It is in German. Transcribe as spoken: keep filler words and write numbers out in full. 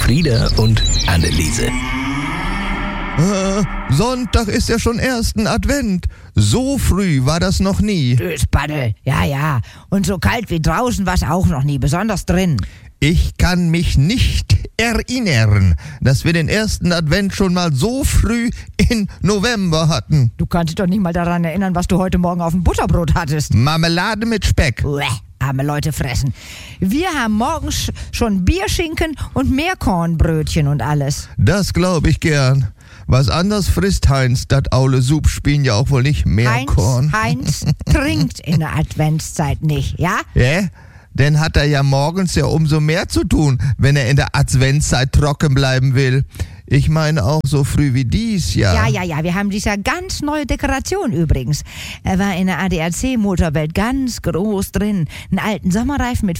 Frieda und Anneliese. Äh, Sonntag ist ja schon ersten Advent. So früh war das noch nie. Dösbaddel, ja, ja. Und so kalt wie draußen war es auch noch nie, besonders drin. Ich kann mich nicht erinnern, dass wir den ersten Advent schon mal so früh in November hatten. Du kannst dich doch nicht mal daran erinnern, was du heute Morgen auf dem Butterbrot hattest. Marmelade mit Speck. Uäh, arme Leute fressen. Wir haben morgens schon Bierschinken und Meerkornbrötchen und alles. Das glaube ich gern. Was anders frisst Heinz, dat aule Sub spielen ja auch wohl nicht Meerkorn. Heinz, Heinz trinkt in der Adventszeit nicht, ja? Ja? Denn hat er ja morgens ja umso mehr zu tun, wenn er in der Adventszeit trocken bleiben will. Ich meine auch so früh wie dies Jahr. Ja, ja, ja, wir haben dieses Jahr ganz neue Dekoration übrigens. Er war in der A D A C-Motorwelt ganz groß drin. Einen alten Sommerreifen mit